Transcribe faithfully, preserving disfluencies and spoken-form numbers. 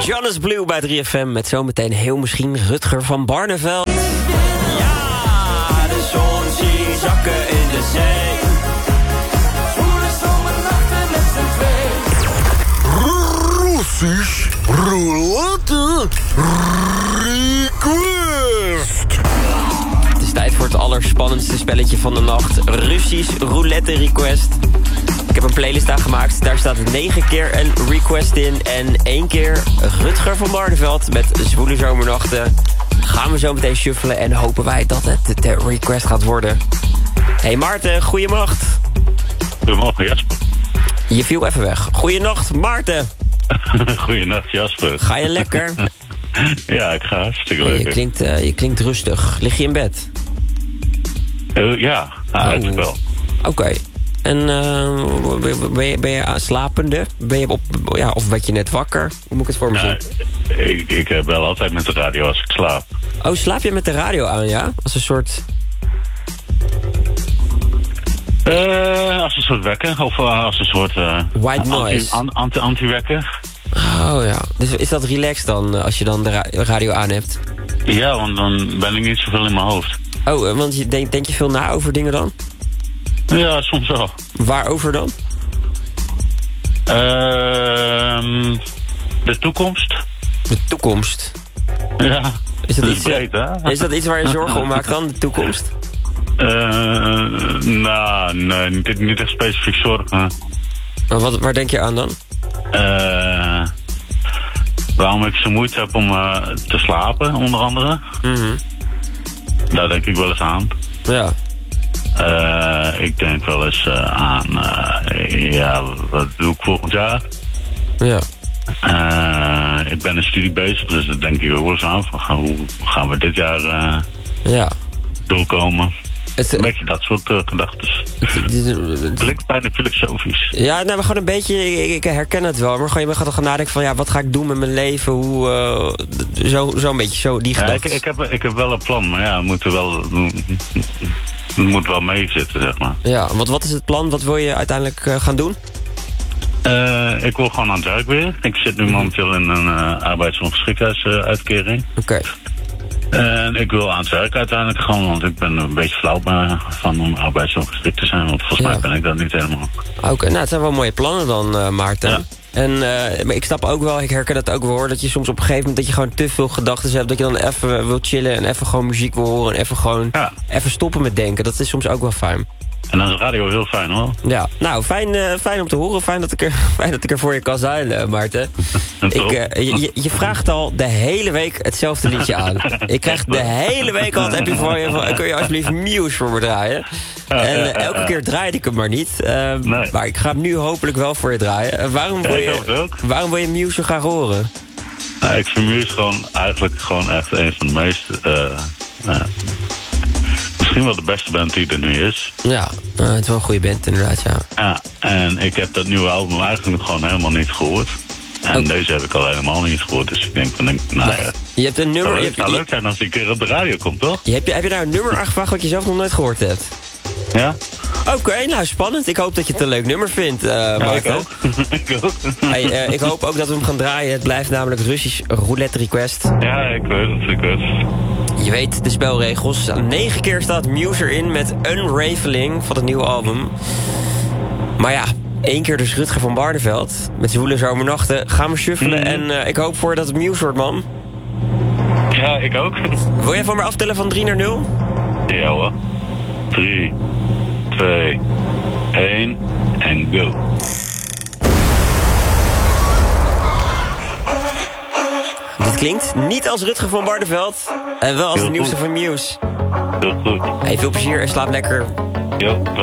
Jonas Blue bij drie F M met zometeen heel misschien Rutger van Barneveld. Ja, de zon zie zakken in de zee. Voelen zomernachten met z'n twee. Russisch roulette request. Het is tijd voor het allerspannendste spelletje van de nacht. Russisch roulette request. Ik heb een playlist aangemaakt. Daar staat negen keer een request in. En één keer Rutger van Barneveld met Zwoele Zomernachten. Gaan we zo meteen shuffelen en hopen wij dat het de request gaat worden. Hey Maarten, goeiemacht. Goedemorgen Jasper. Je viel even weg. Goeienacht Maarten. Goeienacht Jasper. Ga je lekker? Ja, ik ga hartstikke Je lekker. klinkt, uh, je klinkt rustig. Lig je in bed? Uh, ja, nou, Oh. eigenlijk wel. Oké. Okay. En uh, ben, je, ben je slapende? Ben je op, ja, of werd je net wakker? Hoe moet ik het voor me zien? Nou, ik, ik heb wel altijd met de radio als ik slaap. Oh, slaap je met de radio aan, ja? Als een soort... Uh, als een soort wekker, of uh, als een soort... Uh, White noise. Anti, anti, anti-wekker. Oh ja. Dus is dat relaxed dan, als je dan de ra- radio aan hebt? Ja, want dan ben ik niet zoveel in mijn hoofd. Oh, want je denk, denk je veel na over dingen dan? Ja, soms wel. Waarover dan? Uh, de toekomst. De toekomst. Ja, Is dat, dat iets, is breed, hè? is dat iets waar je zorgen om maakt dan, de toekomst? Uh, nou, nee, niet, niet echt specifiek zorgen. Maar wat, waar denk je aan dan? Uh, waarom ik zo moeite heb om uh, te slapen, onder andere. Mm-hmm. Daar denk ik wel eens aan. Ja. Uh, ik denk wel eens uh, aan, uh, ja, wat doe ik volgend jaar? Ja. Uh, ik ben een studie bezig, dus daar denk ik ook wel eens aan. Van, gaan, hoe gaan we dit jaar uh, Ja. doorkomen? Het, Een beetje dat soort uh, gedachten. Het klinkt bijna filosofisch. Ja, nou, maar gewoon een beetje, ik, ik herken het wel. Maar gewoon, je gaat toch gaan nadenken van, ja, wat ga ik doen met mijn leven? Hoe, uh, zo, zo een beetje, zo die Ja, gedachten. ik, ik, heb, ik heb wel een plan, maar ja, we moeten wel... Het moet wel meezitten, zeg maar. Ja, want wat is het plan? Wat wil je uiteindelijk uh, gaan doen? Uh, ik wil gewoon aan het werk weer. Ik zit nu momenteel in een uh, arbeidsongeschiktheidsuitkering. Oké. Okay. En ik wil aan het werk uiteindelijk gewoon, want ik ben een beetje flauw uh, van om arbeidsongeschikt te zijn. Want volgens ja. mij ben ik dat niet helemaal. Oké, okay, nou het zijn wel mooie plannen dan, uh, Maarten. Ja. En uh, maar ik snap ook wel, ik herken dat ook wel hoor, dat je soms op een gegeven moment dat je gewoon te veel gedachten hebt, dat je dan even wil chillen en even gewoon muziek wil horen en even gewoon ja. even stoppen met denken. Dat is soms ook wel fijn. En dan is radio heel fijn hoor. Ja, nou fijn, uh, fijn om te horen. Fijn dat ik er, fijn dat ik er voor je kan zijn, uh, Maarten. ik, uh, je, je vraagt al de hele week hetzelfde liedje aan. Ik krijg de hele week al het appje voor je van, kun je alsjeblieft Muse voor me draaien? En uh, elke keer draaide ik hem maar niet. Uh, nee. Maar ik ga hem nu hopelijk wel voor je draaien. Uh, waarom, wil ja, je, waarom wil je Muse zo graag horen? Nou, ik vind Muse gewoon eigenlijk gewoon echt een van de meest... Uh, uh, misschien wel de beste band die er nu is. Ja, uh, het is wel een goede band inderdaad, ja. Ja, en ik heb dat nieuwe album eigenlijk gewoon helemaal niet gehoord. En oh. deze heb ik al helemaal niet gehoord, dus ik denk van, nou ja... Je hebt een nummer... Het zou leuk zijn als die een keer op de radio komt, toch? Je, heb, je, heb je daar een nummer aangevraagd wat je zelf nog nooit gehoord hebt? Ja. Oké, okay, nou spannend. Ik hoop dat je het een leuk nummer vindt, uh, ja, Maarten. ik ook. ik ook. Hey, uh, ik hoop ook dat we hem gaan draaien. Het blijft namelijk Russisch roulette request. Ja, ik weet het, ik weet het. Je weet de spelregels. Negen keer staat Muse erin met Unraveling van het nieuwe album. Maar ja, één keer dus Rutger van Barneveld met Zwoele Zomernachten. Gaan we shuffelen mm. en uh, ik hoop voor dat het Muse wordt, man. Ja, ik ook. Wil jij van me aftellen van drie naar nul? Ja hoor. drie, twee, één en go. Dit klinkt niet als Rutger van Barneveld. En wel als de nieuwste van Muse. Heel goed. Hey, veel plezier en slaap lekker. Ja.